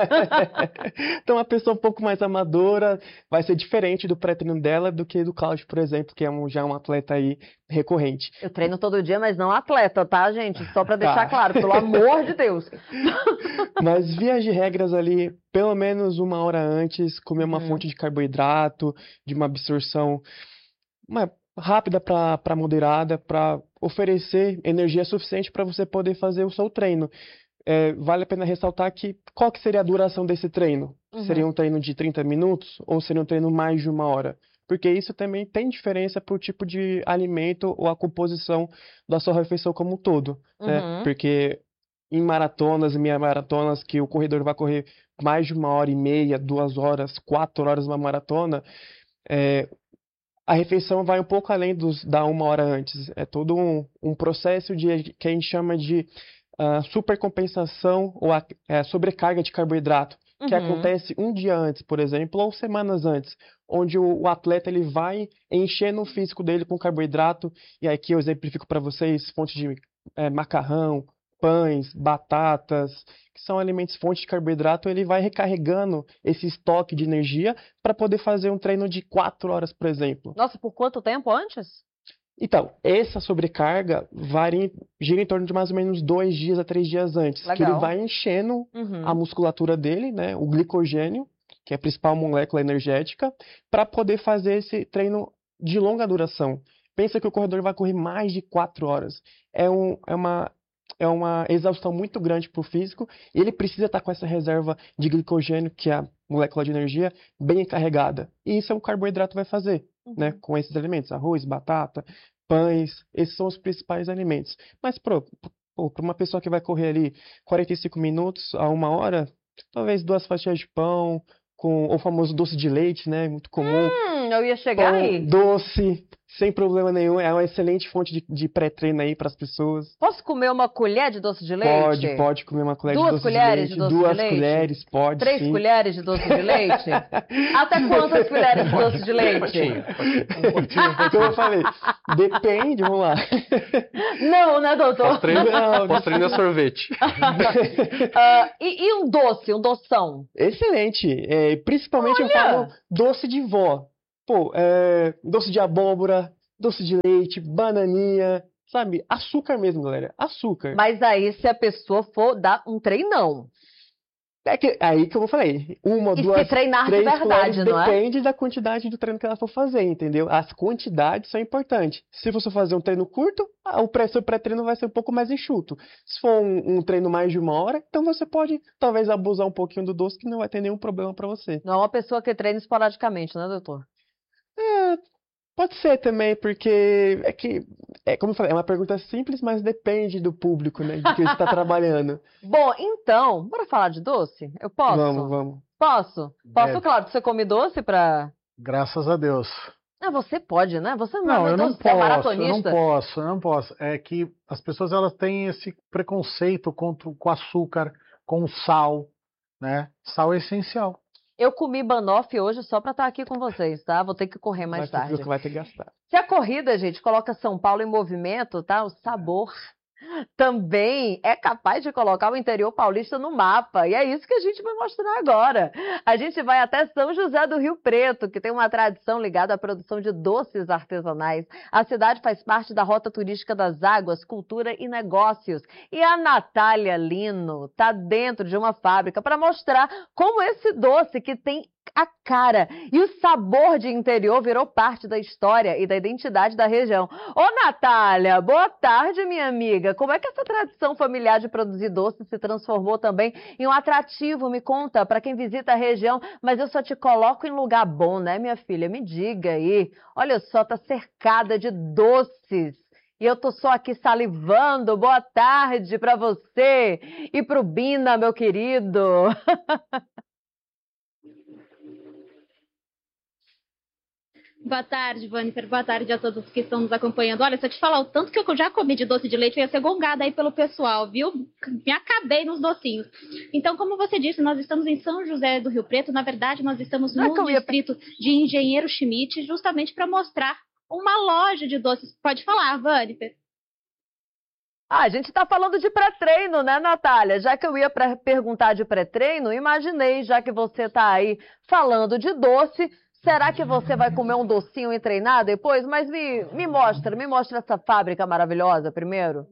É. Então, uma pessoa um pouco mais amadora vai ser diferente do pré-treino dela do que do Cláudio, por exemplo, que é um, já um atleta aí recorrente. Eu treino todo dia, mas não atleta, tá, gente? Só pra deixar Tá. claro, pelo amor de Deus. Mas, via de regras ali, pelo menos uma hora antes, comer uma Uhum. fonte de carboidrato, de uma absorção uma, rápida para moderada, para oferecer energia suficiente para você poder fazer o seu treino. É, vale a pena ressaltar que qual que seria a duração desse treino? Uhum. Seria um treino de trinta minutos ou seria um treino mais de uma hora? Porque isso também tem diferença para o tipo de alimento ou a composição da sua refeição como um todo, né? Uhum. Porque em maratonas e meia maratonas que o corredor vai correr mais de uma hora e meia, duas horas, quatro horas uma maratona, é, a refeição vai um pouco além dos, da uma hora antes. É todo um, um processo de, que a gente chama de uh, supercompensação ou a, é, sobrecarga de carboidrato, que Uhum. acontece um dia antes, por exemplo, ou semanas antes, onde o, o atleta ele vai enchendo o físico dele com carboidrato, e aqui eu exemplifico para vocês fontes de é, macarrão, pães, batatas, que são alimentos fontes de carboidrato, ele vai recarregando esse estoque de energia para poder fazer um treino de quatro horas, por exemplo. Nossa, por quanto tempo antes? Então, essa sobrecarga varia, gira em torno de mais ou menos dois dias a três dias antes, que ele Legal. vai enchendo Uhum. a musculatura dele, né, o glicogênio, que é a principal molécula energética, para poder fazer esse treino de longa duração. Pensa que o corredor vai correr mais de quatro horas. É, um, é uma é uma exaustão muito grande para o físico e ele precisa estar com essa reserva de glicogênio, que é a molécula de energia, bem carregada. E isso é o carboidrato vai fazer, Uhum. né, com esses alimentos, arroz, batata, pães, esses são os principais alimentos. Mas pro, Pô, para uma pessoa que vai correr ali quarenta e cinco minutos a uma hora, talvez duas fatias de pão, com o famoso doce de leite, né? Muito comum. Hum, eu ia chegar Pão aí. doce, sem problema nenhum. É uma excelente fonte de, de pré-treino aí para as pessoas. Posso comer uma colher de doce de leite? Pode, pode comer uma colher Duas de doce colheres de de leite. doce de Duas leite? colheres, pode, Três sim. colheres de doce de leite? Até quantas colheres de doce de leite? Como eu falei, depende, vamos lá. Não, né, doutor? Pós-treino Não, pós-treino é sorvete. Ah, e, e um doce, um doção? Excelente. É, principalmente eu Olha! falo doce de vó. Pô, é, doce de abóbora, doce de leite, bananinha, sabe? Açúcar mesmo, galera. Açúcar. Mas aí, se a pessoa for dar um treinão. É que, aí que eu falei, uma, E duas, se treinar de três verdade, colheres, não é? depende da quantidade do treino que ela for fazer, entendeu? As quantidades são importantes. Se você fazer um treino curto, ah, o pré, seu pré-treino vai ser um pouco mais enxuto. Se for um, um treino mais de uma hora, então você pode talvez abusar um pouquinho do doce que não vai ter nenhum problema para você. Não é uma pessoa que treina esporadicamente, né, doutor? É, pode ser também, porque é que, é, como eu falei, é uma pergunta simples, mas depende do público, né, de que está trabalhando. Bom, então, bora falar de doce? Eu posso? Vamos, vamos. Posso? Posso, Deve. Cláudio? Você come doce pra... Graças a Deus. Ah, você pode, né? Você não, Não, é eu não doce, você é posso, eu não maratonista. posso, eu não posso. É que as pessoas elas têm esse preconceito contra, com açúcar, com sal, né? Sal é essencial. Eu comi banoffee hoje só pra estar aqui com vocês, tá? Vou ter que correr mais Vai ter tarde. que vai ter que gastar. Se a corrida, gente, coloca São Paulo em movimento, tá? O sabor também é capaz de colocar o interior paulista no mapa. E é isso que a gente vai mostrar agora. A gente vai até São José do Rio Preto, que tem uma tradição ligada à produção de doces artesanais. A cidade faz parte da Rota Turística das Águas, Cultura e Negócios. E a Natália Lino está dentro de uma fábrica para mostrar como esse doce que tem a cara e o sabor de interior virou parte da história e da identidade da região. Ô, Natália, boa tarde, minha amiga. Como é que essa tradição familiar de produzir doces se transformou também em um atrativo? Me conta, para quem visita a região, mas eu só te coloco em lugar bom, né, minha filha? Me diga aí. Olha só, tá cercada de doces. E eu tô só aqui salivando. Boa tarde para você e pro Bina, meu querido. Boa tarde, Vânifer. Boa tarde a todos que estão nos acompanhando. Olha, se eu te falar o tanto que eu já comi de doce de leite, eu ia ser gongada aí pelo pessoal, viu? Me acabei nos docinhos. Então, como você disse, nós estamos em São José do Rio Preto. Na verdade, nós estamos no Ah, distrito de Engenheiro Schmidt, justamente para mostrar uma loja de doces. Pode falar, Vânifer. Ah, a gente está falando de pré-treino, né, Natália? Já que eu ia pra perguntar de pré-treino, imaginei, já que você está aí falando de doce, será que você vai comer um docinho e treinar depois? Mas me, me mostra, me mostra essa fábrica maravilhosa primeiro.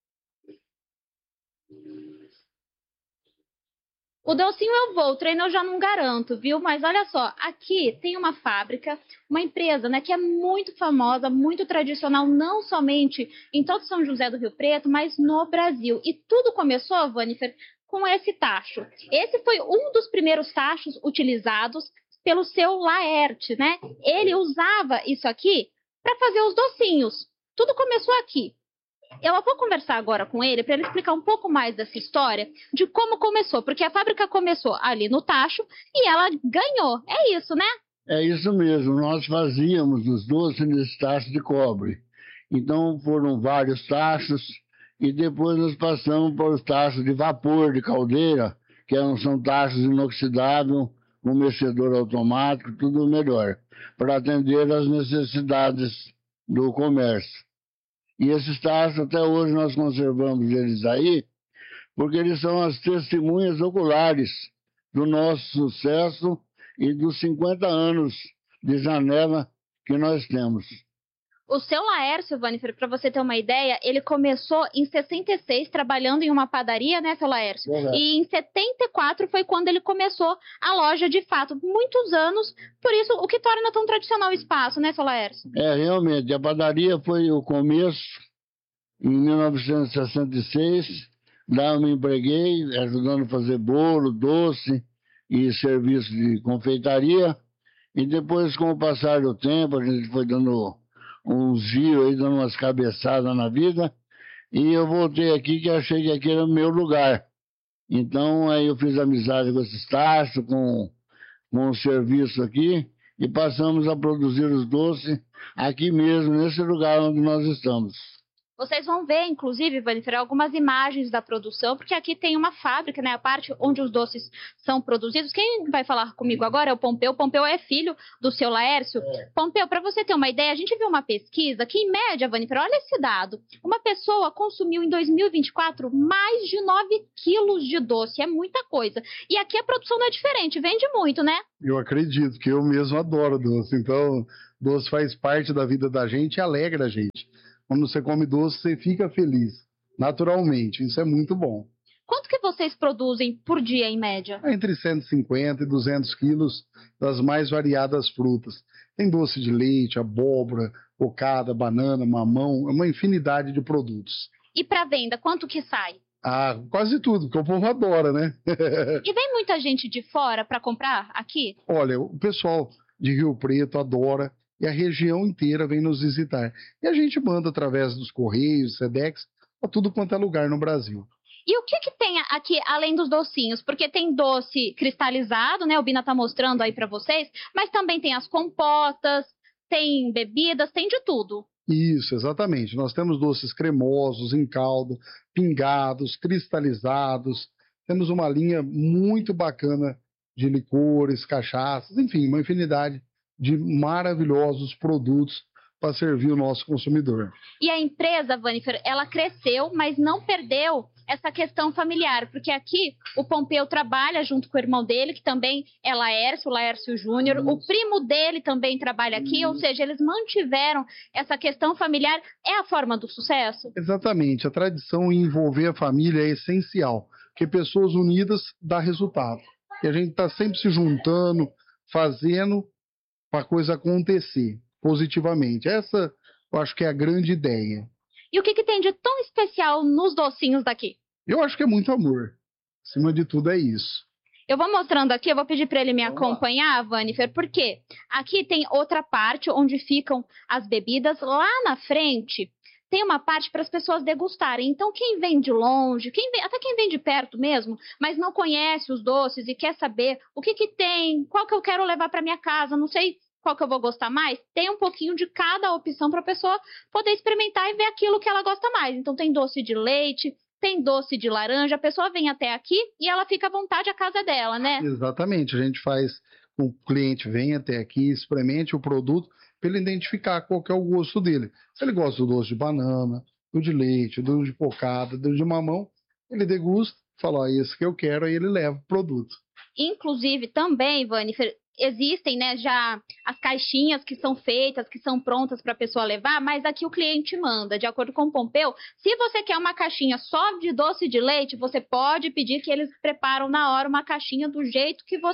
O docinho eu vou, o treino eu já não garanto, viu? Mas olha só, aqui tem uma fábrica, uma empresa, né, que é muito famosa, muito tradicional, não somente em todo São José do Rio Preto, mas no Brasil. E tudo começou, Vânifer, com esse tacho. Esse foi um dos primeiros tachos utilizados pelo seu Laerte, né? Ele usava isso aqui para fazer os docinhos. Tudo começou aqui. Eu vou conversar agora com ele para ele explicar um pouco mais dessa história, de como começou, porque a fábrica começou ali no tacho e ela ganhou. É isso, né? É isso mesmo. Nós fazíamos os doces nesse tacho de cobre. Então foram vários tachos e depois nós passamos para os tachos de vapor de caldeira, que são tachos inoxidáveis, com mexedor automático, tudo melhor, para atender às necessidades do comércio. E esses tachos, até hoje, nós conservamos eles aí, porque eles são as testemunhas oculares do nosso sucesso e dos cinquenta anos de janela que nós temos. O seu Laércio, Vânifer, para você ter uma ideia, ele começou em sessenta e seis trabalhando em uma padaria, né, seu Laércio? Verdade. E em setenta e quatro foi quando ele começou a loja de fato. Muitos anos, por isso o que torna tão tradicional o espaço, né, seu Laércio? É, realmente, a padaria foi o começo, em mil novecentos e sessenta e seis, lá eu me empreguei, ajudando a fazer bolo, doce e serviço de confeitaria, e depois, com o passar do tempo, a gente foi dando uns giros aí, dando umas cabeçadas na vida, E eu voltei aqui que achei que aqui era o meu lugar. Então aí eu fiz amizade com esses tachos, com, com o serviço aqui, e passamos a produzir os doces aqui mesmo, nesse lugar onde nós estamos. Vocês vão ver, inclusive, Vanifer, algumas imagens da produção, porque aqui tem uma fábrica, né? A parte onde os doces são produzidos. Quem vai falar comigo agora é o Pompeu. O Pompeu é filho do seu Laércio. É. Pompeu, para você ter uma ideia, a gente viu uma pesquisa que, em média, Vanifer, olha esse dado. Uma pessoa consumiu em dois mil e vinte e quatro mais de nove quilos de doce. É muita coisa. E aqui a produção não é diferente, vende muito, né? Eu acredito, que eu mesmo adoro doce. Então, doce faz parte da vida da gente e alegra a gente. Quando você come doce, você fica feliz, naturalmente. Isso é muito bom. Quanto que vocês produzem por dia, em média? Entre cento e cinquenta e duzentos quilos das mais variadas frutas. Tem doce de leite, abóbora, cocada, banana, mamão, é uma infinidade de produtos. E para venda, quanto que sai? Ah, quase tudo, porque o povo adora, né? E vem muita gente de fora para comprar aqui? Olha, o pessoal de Rio Preto adora. E a região inteira vem nos visitar. E a gente manda através dos Correios, Sedex, para tudo quanto é lugar no Brasil. E o que que tem aqui, além dos docinhos? Porque tem doce cristalizado, né? O Bina tá mostrando aí para vocês. Mas também tem as compotas, tem bebidas, tem de tudo. Isso, exatamente. Nós temos doces cremosos, em calda, pingados, cristalizados. Temos uma linha muito bacana de licores, cachaças, enfim, uma infinidade de maravilhosos produtos para servir o nosso consumidor. E a empresa, Vanifer, ela cresceu, mas não perdeu essa questão familiar, porque aqui o Pompeu trabalha junto com o irmão dele, que também é Laércio, Laércio Júnior, o primo dele também trabalha aqui, Isso. ou seja, eles mantiveram essa questão familiar. É a forma do sucesso? Exatamente, a tradição em envolver a família é essencial, porque pessoas unidas dá resultado. E a gente está sempre se juntando, fazendo para a coisa acontecer positivamente. Essa, eu acho que é a grande ideia. E o que, que tem de tão especial nos docinhos daqui? Eu acho que é muito amor. Acima de tudo é isso. Eu vou mostrando aqui, eu vou pedir para ele me acompanhar, Vanifer, porque aqui tem outra parte onde ficam as bebidas. Lá na frente tem uma parte para as pessoas degustarem. Então, quem vem de longe, quem vem, até quem vem de perto mesmo, mas não conhece os doces e quer saber o que, que tem, qual que eu quero levar para minha casa, não sei qual que eu vou gostar mais, tem um pouquinho de cada opção para a pessoa poder experimentar e ver aquilo que ela gosta mais. Então, tem doce de leite, tem doce de laranja, a pessoa vem até aqui e ela fica à vontade, a casa dela, né? Exatamente, a gente faz, o cliente vem até aqui, experimente o produto, para ele identificar qual que é o gosto dele. Se ele gosta do doce de banana, do de leite, do de cocada, do de mamão, ele degusta, fala, ó, esse que eu quero, aí ele leva o produto. Inclusive, também, Vanifer, existem, né, já as caixinhas que são feitas, que são prontas para a pessoa levar, mas aqui o cliente manda, de acordo com o Pompeu. Se você quer uma caixinha só de doce de leite, você pode pedir que eles preparam na hora uma caixinha do jeito que você